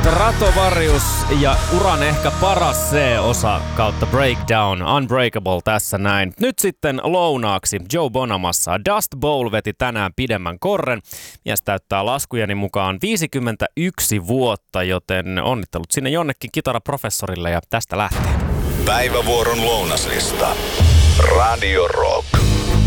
Stratovarius ja uran ehkä paras C-osa kautta Breakdown, Unbreakable tässä näin. Nyt sitten lounaaksi Joe Bonamassa. Dust Bowl veti tänään pidemmän korren. Mies täyttää laskujeni mukaan 51 vuotta, joten onnittelut sinne jonnekin kitaraprofessorille ja tästä lähtee. Päivävuoron lounaslista. Radio Rock.